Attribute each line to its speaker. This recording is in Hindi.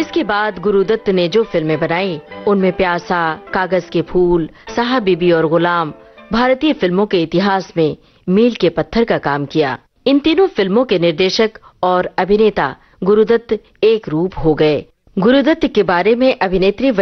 Speaker 1: उसके बाद गुरुदत्त ने जो फिल्में बनाई उनमें प्यासा, कागज के फूल, साहब बीबी और गुलाम भारतीय फिल्मों के इतिहास में मील के पत्थर का काम किया। इन तीनों फिल्मों के निर्देशक और अभिनेता गुरुदत्त एक रूप हो गए। गुरुदत्त के बारे में अभिनेत्री